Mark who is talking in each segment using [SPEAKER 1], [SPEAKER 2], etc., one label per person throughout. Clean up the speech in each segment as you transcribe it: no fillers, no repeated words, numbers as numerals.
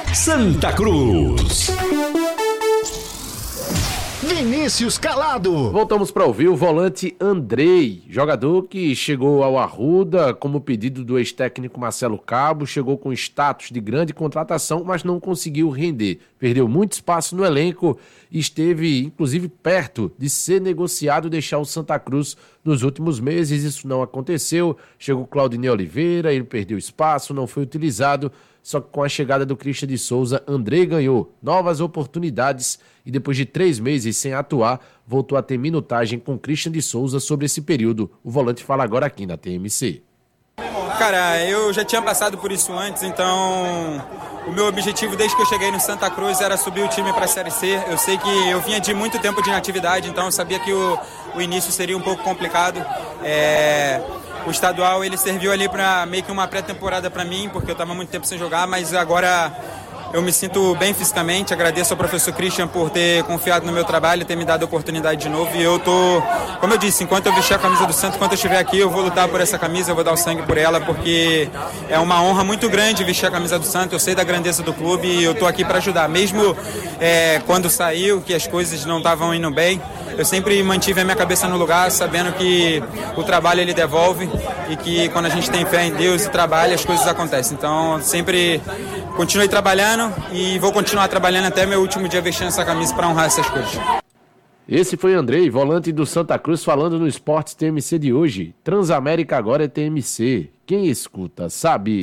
[SPEAKER 1] Santa Cruz.
[SPEAKER 2] Vinícius Calado.
[SPEAKER 3] Voltamos para ouvir o volante Andrei, jogador que chegou ao Arruda como pedido do ex-técnico Marcelo Cabo, chegou com status de grande contratação, mas não conseguiu render. Perdeu muito espaço no elenco e esteve, inclusive, perto de ser negociado e deixar o Santa Cruz nos últimos meses. Isso não aconteceu. Chegou Claudinei Oliveira, ele perdeu espaço, não foi utilizado. Só que com a chegada do Christian de Souza, Andrei ganhou novas oportunidades e depois de 3 meses sem atuar, voltou a ter minutagem com Christian de Souza sobre esse período. O volante fala agora aqui na TMC.
[SPEAKER 4] Cara, eu já tinha passado por isso antes, então o meu objetivo desde que eu cheguei no Santa Cruz era subir o time para a Série C. Eu sei que eu vinha de muito tempo de inatividade, então eu sabia que o início seria um pouco complicado. O estadual ele serviu ali para meio que uma pré-temporada para mim, porque eu estava muito tempo sem jogar, mas agora eu me sinto bem fisicamente. Agradeço ao professor Christian por ter confiado no meu trabalho e ter me dado a oportunidade de novo. E eu tô, como eu disse, enquanto eu vestir a camisa do Santos, enquanto eu estiver aqui, eu vou lutar por essa camisa, eu vou dar o sangue por ela, porque é uma honra muito grande vestir a camisa do Santos. Eu sei da grandeza do clube e eu tô aqui para ajudar. Mesmo quando saiu, que as coisas não estavam indo bem, eu sempre mantive a minha cabeça no lugar, sabendo que o trabalho ele devolve e que quando a gente tem fé em Deus e trabalha, as coisas acontecem. Então, sempre continuei trabalhando e vou continuar trabalhando até meu último dia vestindo essa camisa para honrar essas coisas.
[SPEAKER 3] Esse foi Andrei, volante do Santa Cruz, falando no Esportes TMC de hoje. Transamérica agora é TMC. Quem escuta sabe.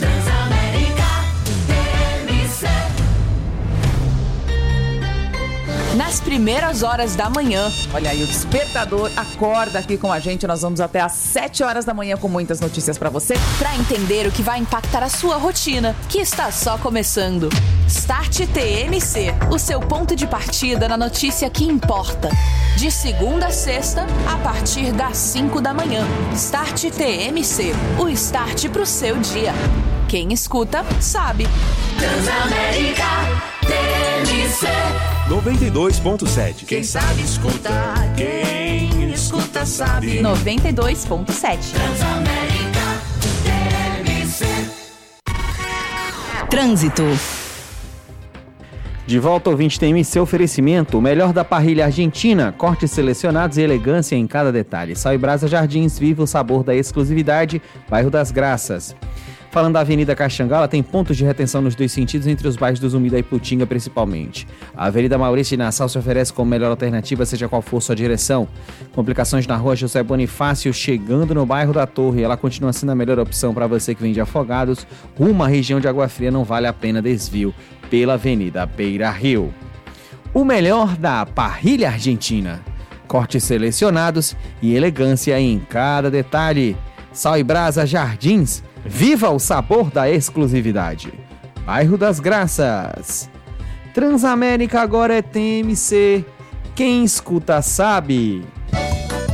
[SPEAKER 5] Nas primeiras horas da manhã. Olha aí, o Despertador acorda aqui com a gente. Nós vamos até às 7 horas da manhã com muitas notícias pra você.
[SPEAKER 6] Pra entender o que vai impactar a sua rotina, que está só começando. Start TMC, o seu ponto de partida na notícia que importa. De segunda a sexta, a partir das 5 da manhã. Start TMC, o start pro seu dia. Quem escuta, sabe.
[SPEAKER 7] Transamérica TMC
[SPEAKER 1] 92.7.
[SPEAKER 7] Quem sabe escuta, quem escuta sabe.
[SPEAKER 6] 92.7.
[SPEAKER 7] Transamérica TMC.
[SPEAKER 6] Trânsito.
[SPEAKER 8] De volta ao 20 TMC, oferecimento, o melhor da parrilha argentina, cortes selecionados e elegância em cada detalhe. Sal e Brasa Jardins, vive o sabor da exclusividade, bairro das Graças. Falando da Avenida Caxangá, ela tem pontos de retenção nos 2 sentidos entre os bairros do Zumbi da Iputinga, principalmente. A Avenida Maurício de Nassau se oferece como melhor alternativa, seja qual for sua direção. Complicações na rua José Bonifácio, chegando no bairro da Torre. Ela continua sendo a melhor opção para você que vem de Afogados. Rumo à região de Água Fria, não vale a pena desvio pela Avenida Beira Rio. O melhor da parrilha argentina. Cortes selecionados e elegância em cada detalhe. Sal e Brasa Jardins. Viva o sabor da exclusividade. Bairro das Graças. Transamérica agora é TMC. Quem escuta sabe.